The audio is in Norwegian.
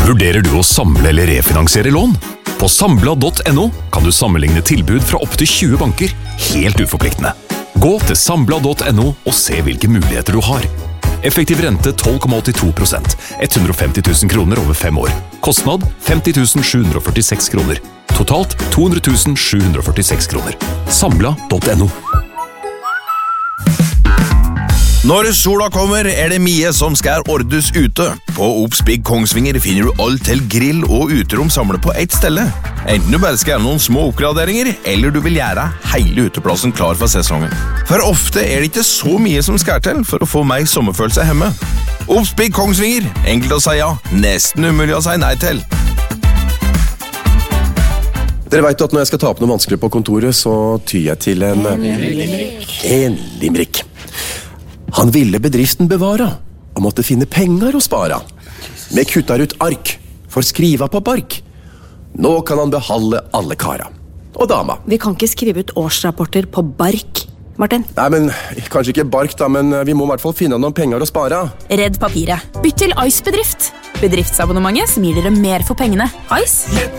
Vurderer du å samle eller refinansiere lån? På Sambla.no kan du sammenligne tilbud fra opp til 20 banker, helt uforpliktende. Gå til Sambla.no og se hvilke muligheter du har. Effektiv rente 12,82%, 150 000 kroner over 5 år. Kostnad 50 746 kroner. Totalt 200 746 kroner. Sambla.no. Når sola kommer, det mye som skal ordnes ute. På Obsbygg Kongsvinger finner du alt til grill og uterom samlet på ett stelle. Enten du bare skal gjøre noen små oppgraderinger, eller du vil gjøre hele uteplassen klar for sesongen. For ofte det ikke så mye som skal til for å få meg sommerfølelse hjemme. Obsbygg Kongsvinger, enkelt å si ja, nesten umulig å si nei til. Dere vet at når jeg skal ta opp noe vanskelig på kontoret, så tyr jeg til en limerick. Han ville bedriften bevara, og måtte finne penger å spara. Vi kuttar ut ark, for skriva på bark. Nå kan han behalde alle kara. Og dama. Vi kan ikke skrive ut årsrapporter på bark, Martin. Nei, men kanskje ikke bark da, men vi må I hvert fall finne noen penger å spara. Redd papiret. Bytt til Ice Bedrift. Bedriftsabonnementet som gir dere mer for pengene. Ice?